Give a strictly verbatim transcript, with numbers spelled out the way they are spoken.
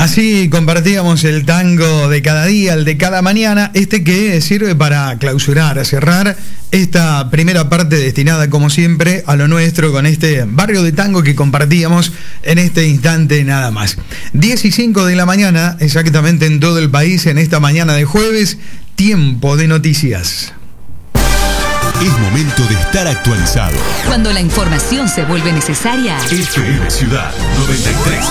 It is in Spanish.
Así compartíamos el tango de cada día, el de cada mañana, este que sirve para clausurar, a cerrar esta primera parte destinada, como siempre, a lo nuestro, con este barrio de tango que compartíamos en este instante nada más. diez y cinco de la mañana, exactamente en todo el país, en esta mañana de jueves, tiempo de noticias. Es momento de estar actualizado. Cuando la información se vuelve necesaria. F M Ciudad noventa y tres